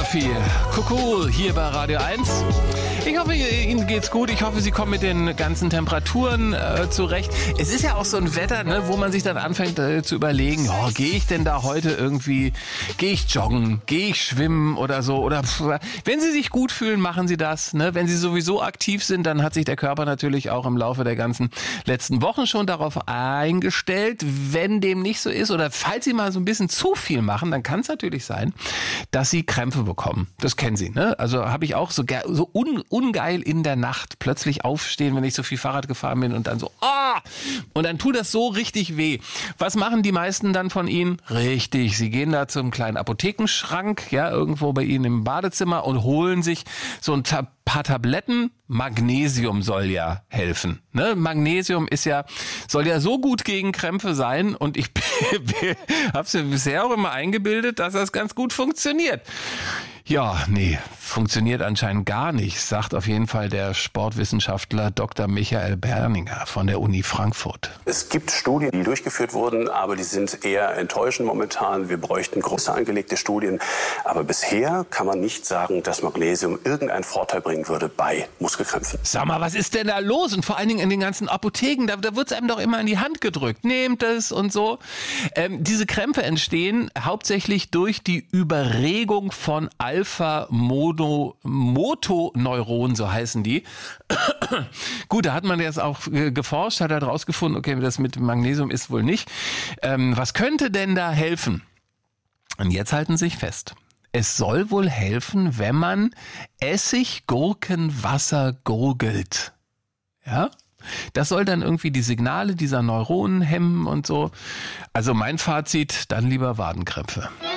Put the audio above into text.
Sophie, Kuckuck hier bei Radio 1. Ich hoffe, Ihnen geht's gut. Ich hoffe, Sie kommen mit den ganzen Temperaturen zurecht. Es ist ja auch so ein Wetter, ne, wo man sich dann anfängt zu überlegen, oh, gehe ich denn da heute irgendwie, gehe ich joggen, gehe ich schwimmen oder so. Oder wenn Sie sich gut fühlen, machen Sie das. Ne? Wenn Sie sowieso aktiv sind, dann hat sich der Körper natürlich auch im Laufe der ganzen letzten Wochen schon darauf eingestellt. Wenn dem nicht so ist oder falls Sie mal so ein bisschen zu viel machen, dann kann es natürlich sein, dass Sie Krämpfe bekommen. Das kennen Sie, ne? Also habe ich auch so ungeil in der Nacht plötzlich aufstehen, wenn ich so viel Fahrrad gefahren bin und dann so, und dann tut das so richtig weh. Was machen die meisten dann von Ihnen? Richtig, sie gehen da zum kleinen Apothekenschrank, ja, irgendwo bei Ihnen im Badezimmer und holen sich so ein paar Tabletten. Magnesium soll ja helfen. Ne? Magnesium soll ja so gut gegen Krämpfe sein und ich habe es mir bisher auch immer eingebildet, dass das ganz gut funktioniert. Ja, nee, funktioniert anscheinend gar nicht, sagt auf jeden Fall der Sportwissenschaftler Dr. Michael Berninger von der Uni Frankfurt. Es gibt Studien, die durchgeführt wurden, aber die sind eher enttäuschend momentan. Wir bräuchten größer angelegte Studien. Aber bisher kann man nicht sagen, dass Magnesium irgendeinen Vorteil bringen würde bei Muskelkrämpfen. Sag mal, was ist denn da los? Und vor allen Dingen in den ganzen Apotheken, da wird es einem doch immer in die Hand gedrückt. Nehmt es und so. Diese Krämpfe entstehen hauptsächlich durch die Überregung von Alpha-Motoneuronen, so heißen die. Gut, da hat man jetzt auch geforscht, hat halt rausgefunden, okay, das mit Magnesium ist wohl nicht. Was könnte denn da helfen? Und jetzt halten Sie sich fest. Es soll wohl helfen, wenn man Essig-Gurkenwasser gurgelt. Ja? Das soll dann irgendwie die Signale dieser Neuronen hemmen und so. Also mein Fazit, dann lieber Wadenkrämpfe.